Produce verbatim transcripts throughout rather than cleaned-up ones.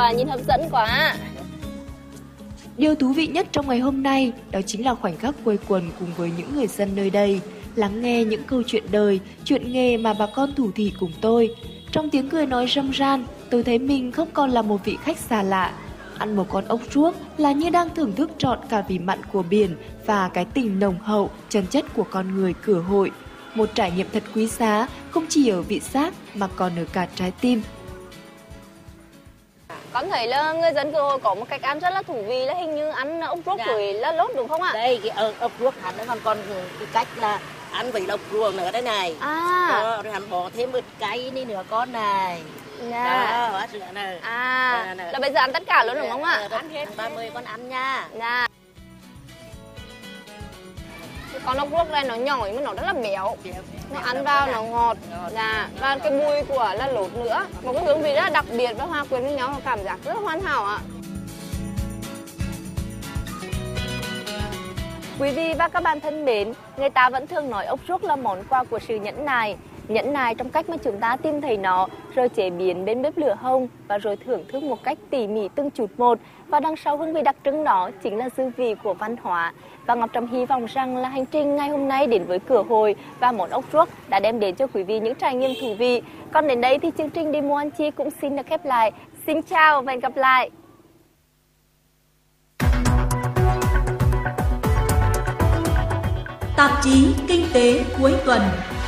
à, nhìn hấp dẫn quá. Điều thú vị nhất trong ngày hôm nay đó chính là khoảnh khắc quây quần cùng với những người dân nơi đây, lắng nghe những câu chuyện đời, chuyện nghề mà bà con thủ thỉ cùng tôi. Trong tiếng cười nói râm ran, tôi thấy mình không còn là một vị khách xa lạ. Ăn một con ốc ruốc là như đang thưởng thức trọn cả vị mặn của biển và cái tình nồng hậu, chân chất của con người cửa hội. Một trải nghiệm thật quý giá, không chỉ ở vị giác mà còn ở cả trái tim. Con thấy là người dân cửa hội có một cách ăn rất là thú vị, là hình như ăn ốc ruốc với lá lốt đúng không ạ? Đây cái ốc ruốc hắn nó còn còn cái cách là ăn với ốc ruốc nữa đây này. À. Đó, rồi hắn bỏ thêm một cái đi nữa con này. Dạ. Đó, sữa này. À, nè, nè. Là bây giờ ăn tất cả luôn đúng không ạ? Ăn hết ba mươi con ăn nha. Dạ. Cái con ốc ruốc này nó nhỏ nhưng mà nó rất là béo. Nó ăn vào nó ngọt. Dạ. Và cái mùi của lá lốt nữa. Một cái hương vị rất là đặc biệt và hòa quyện với nhau, nó cảm giác rất là hoàn hảo ạ. Quý vị và các bạn thân mến, người ta vẫn thường nói ốc ruốc là món quà của sự nhẫn nại. Nhẫn nại trong cách mà chúng ta tìm thấy nó, rồi chế biến bên bếp lửa hồng và rồi thưởng thức một cách tỉ mỉ từng chút một. Và đằng sau hương vị đặc trưng đó chính là dư vị của văn hóa. Và Ngọc Trâm hy vọng rằng là hành trình ngày hôm nay đến với cửa hội và món ốc ruốc đã đem đến cho quý vị những trải nghiệm thú vị. Còn đến đây thì chương trình Đi Mua Ăn Chi cũng xin được khép lại. Xin chào và hẹn gặp lại! Tạp chí Kinh tế cuối tuần.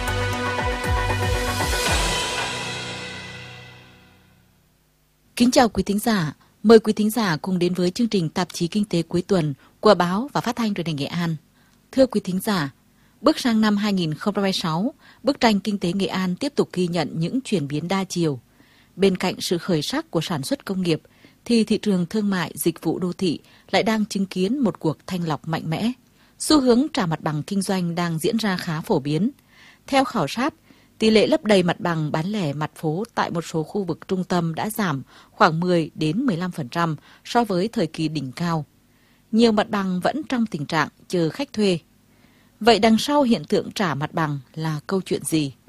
Kính chào quý thính giả, mời quý thính giả cùng đến với chương trình Tạp chí Kinh tế cuối tuần của báo và phát thanh truyền hình Nghệ An. Thưa quý thính giả, bước sang năm hai nghìn không trăm hai mươi sáu, bức tranh kinh tế Nghệ An tiếp tục ghi nhận những chuyển biến đa chiều. Bên cạnh sự khởi sắc của sản xuất công nghiệp, thì thị trường thương mại dịch vụ đô thị lại đang chứng kiến một cuộc thanh lọc mạnh mẽ. Xu hướng trả mặt bằng kinh doanh đang diễn ra khá phổ biến. Theo khảo sát, tỷ lệ lấp đầy mặt bằng bán lẻ mặt phố tại một số khu vực trung tâm đã giảm khoảng mười đến mười lăm phần trăm so với thời kỳ đỉnh cao. Nhiều mặt bằng vẫn trong tình trạng chờ khách thuê. Vậy đằng sau hiện tượng trả mặt bằng là câu chuyện gì?